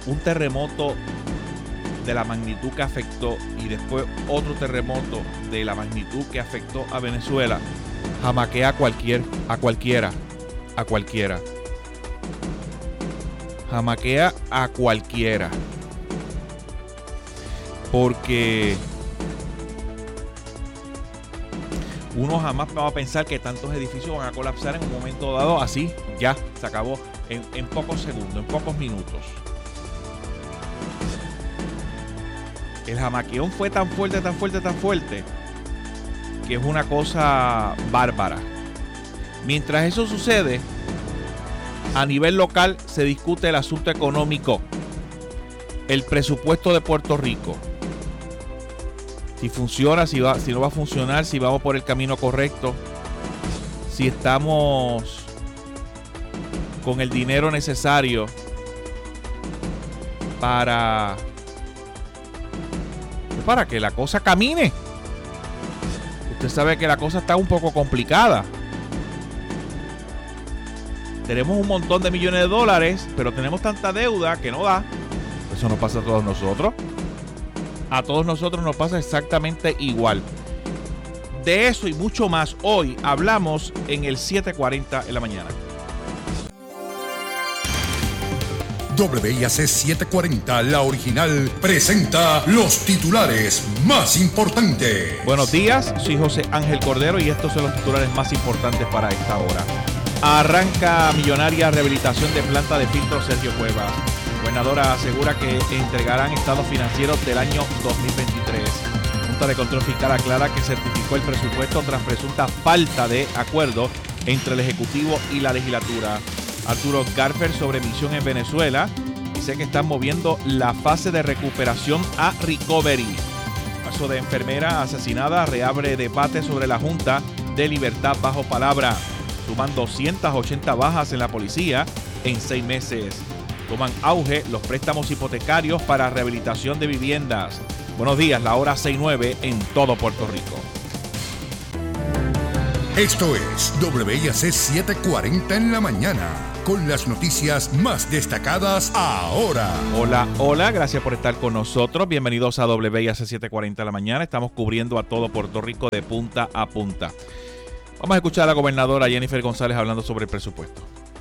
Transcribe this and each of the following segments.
un terremoto de la magnitud que afectó y después otro terremoto de la magnitud que afectó a Venezuela, jamaquea a cualquiera. Jamaquea a cualquiera. Porque uno jamás va a pensar que tantos edificios van a colapsar en un momento dado así. Ya, se acabó en pocos segundos, en pocos minutos. El jamaqueón fue tan fuerte, que es una cosa bárbara. Mientras eso sucede, a nivel local se discute el asunto económico, el presupuesto de Puerto Rico. Si funciona, si no va a funcionar, si vamos por el camino correcto, si estamos con el dinero necesario para que la cosa camine. Usted sabe que la cosa está un poco complicada. Tenemos un montón de millones de dólares, pero tenemos tanta deuda que no da. Eso nos pasa a todos nosotros. A todos nosotros nos pasa exactamente igual. De eso y mucho más hoy hablamos en el 740 en la mañana. WIAC 740, la original, presenta los titulares más importantes. Buenos días, soy José Ángel Cordero y estos son los titulares más importantes para esta hora. Arranca millonaria rehabilitación de planta de filtro Sergio Cuevas. Gobernadora asegura que entregarán estados financieros del año 2023. Junta de Control Fiscal aclara que certificó el presupuesto tras presunta falta de acuerdo entre el Ejecutivo y la Legislatura. Arturo Garfer sobre misión en Venezuela dice que están moviendo la fase de recuperación a recovery. Caso de enfermera asesinada reabre debate sobre la Junta de Libertad bajo palabra. Suman 280 bajas en la policía en 6 meses. Toman auge los préstamos hipotecarios para rehabilitación de viviendas. Buenos días, la hora 6:09 en todo Puerto Rico. Esto es WIAC 740 en la mañana, con las noticias más destacadas ahora. Hola, gracias por estar con nosotros. Bienvenidos a WIAC 740 en la mañana. Estamos cubriendo a todo Puerto Rico de punta a punta. Vamos a escuchar a la gobernadora Jennifer González hablando sobre el presupuesto.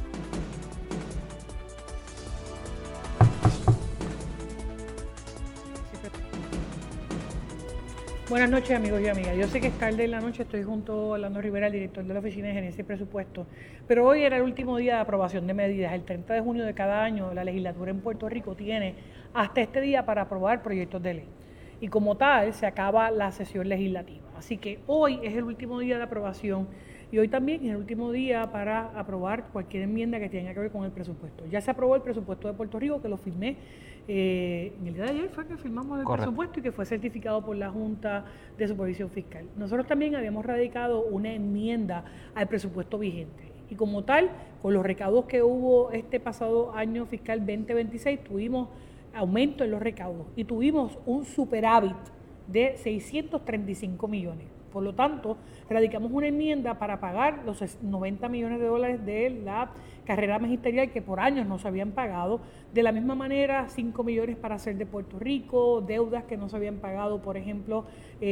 Buenas noches, amigos y amigas. Yo sé que es tarde en la noche, estoy junto a Orlando Rivera, el director de la Oficina de Gerencia y Presupuesto, pero hoy era el último día de aprobación de medidas. El 30 de junio de cada año, la legislatura en Puerto Rico tiene hasta este día para aprobar proyectos de ley. Y como tal, se acaba la sesión legislativa. Así que hoy es el último día de aprobación y hoy también es el último día para aprobar cualquier enmienda que tenga que ver con el presupuesto. Ya se aprobó el presupuesto de Puerto Rico, que lo firmé en el día de ayer, fue que firmamos el presupuesto y que fue certificado por la Junta de Supervisión Fiscal. Nosotros también habíamos radicado una enmienda al presupuesto vigente y como tal, con los recaudos que hubo este pasado año fiscal 2026, tuvimos aumento en los recaudos y tuvimos un superávit de 635 millones. Por lo tanto, radicamos una enmienda para pagar los 90 millones de dólares de la carrera magisterial que por años no se habían pagado. De la misma manera, 5 millones para hacer de Puerto Rico, deudas que no se habían pagado, por ejemplo,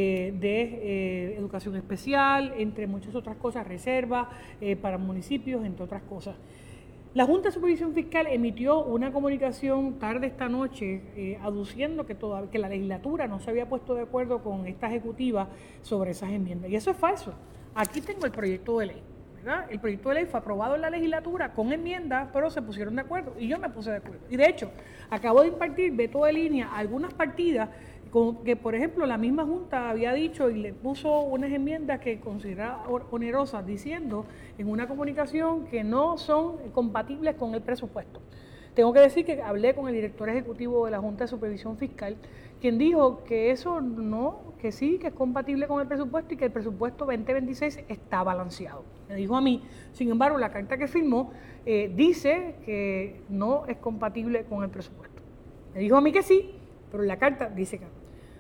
de educación especial, entre muchas otras cosas, reservas para municipios, entre otras cosas. La Junta de Supervisión Fiscal emitió una comunicación tarde esta noche aduciendo que la legislatura no se había puesto de acuerdo con esta ejecutiva sobre esas enmiendas. Y eso es falso. Aquí tengo el proyecto de ley, ¿verdad? El proyecto de ley fue aprobado en la legislatura con enmiendas, pero se pusieron de acuerdo y yo me puse de acuerdo. Y de hecho, acabo de impartir veto de línea a algunas partidas que, por ejemplo, la misma Junta había dicho y le puso unas enmiendas que consideraba onerosas, diciendo en una comunicación que no son compatibles con el presupuesto. Tengo que decir que hablé con el director ejecutivo de la Junta de Supervisión Fiscal, quien dijo que eso no, que sí, que es compatible con el presupuesto y que el presupuesto 2026 está balanceado. Me dijo a mí, sin embargo, la carta que firmó dice que no es compatible con el presupuesto. Me dijo a mí que sí, pero la carta dice que no.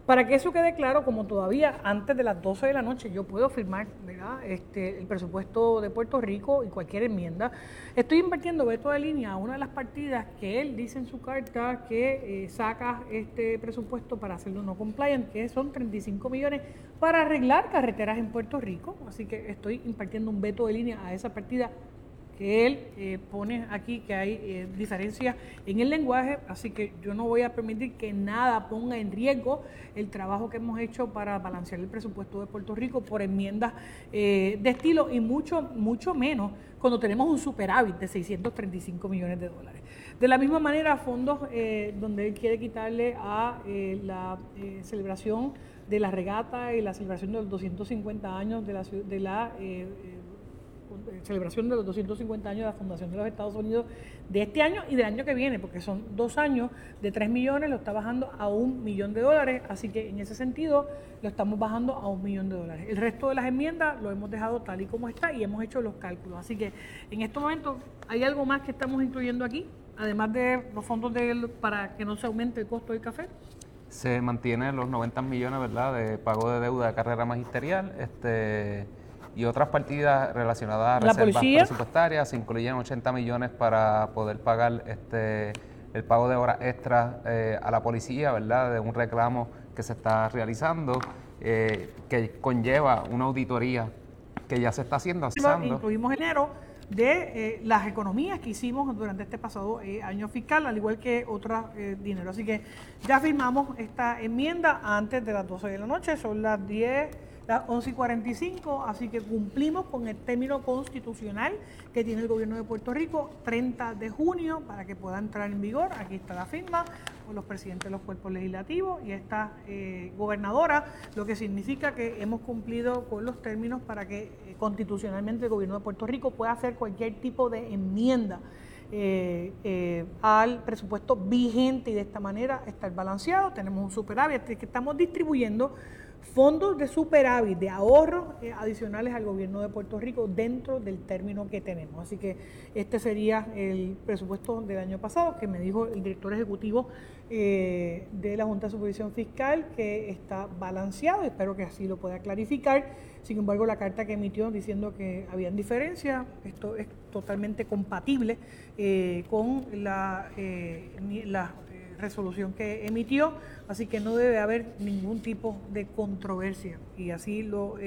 Para que eso quede claro, como todavía antes de las 12 de la noche yo puedo firmar, ¿verdad?, el presupuesto de Puerto Rico y cualquier enmienda, estoy invirtiendo veto de línea a una de las partidas que él dice en su carta que saca este presupuesto para hacerlo no compliant, que son 35 millones para arreglar carreteras en Puerto Rico. Así que estoy impartiendo un veto de línea a esa partida que él pone aquí, que hay diferencias en el lenguaje, así que yo no voy a permitir que nada ponga en riesgo el trabajo que hemos hecho para balancear el presupuesto de Puerto Rico por enmiendas de estilo, y mucho menos cuando tenemos un superávit de 635 millones de dólares. De la misma manera, fondos donde él quiere quitarle a la celebración de la regata y la celebración de los 250 años de la celebración de los 250 años de la Fundación de los Estados Unidos de este año y del año que viene, porque son 2 años de 3 millones, lo está bajando a $1 millón, así que en ese sentido lo estamos bajando a $1 millón. El resto de las enmiendas lo hemos dejado tal y como está y hemos hecho los cálculos, así que en estos momentos hay algo más que estamos incluyendo aquí, además de los fondos para que no se aumente el costo del café. Se mantienen los 90 millones, ¿verdad?, de pago de deuda de carrera magisterial, y otras partidas relacionadas a reservas presupuestarias. Se incluyen 80 millones para poder pagar el pago de horas extras a la policía, ¿verdad?, de un reclamo que se está realizando, que conlleva una auditoría que ya se está haciendo. Incluimos enero de las economías que hicimos durante este pasado año fiscal, al igual que otros dinero. Así que ya firmamos esta enmienda antes de las 12 de la noche, son las 11:45, así que cumplimos con el término constitucional que tiene el gobierno de Puerto Rico, 30 de junio, para que pueda entrar en vigor. Aquí está la firma con los presidentes de los cuerpos legislativos y esta gobernadora, lo que significa que hemos cumplido con los términos para que constitucionalmente el gobierno de Puerto Rico pueda hacer cualquier tipo de enmienda al presupuesto vigente y de esta manera estar balanceado. Tenemos un superávit que estamos distribuyendo fondos de superávit, de ahorros adicionales al gobierno de Puerto Rico dentro del término que tenemos. Así que este sería el presupuesto del año pasado, que me dijo el director ejecutivo de la Junta de Supervisión Fiscal que está balanceado. Espero que así lo pueda clarificar. Sin embargo, la carta que emitió diciendo que habían diferencias, esto es totalmente compatible con la resolución que emitió, así que no debe haber ningún tipo de controversia, y así lo